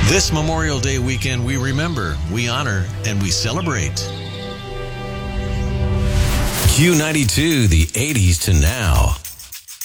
This Memorial Day weekend, we remember, we honor, and we celebrate. Q92, the 80s to now.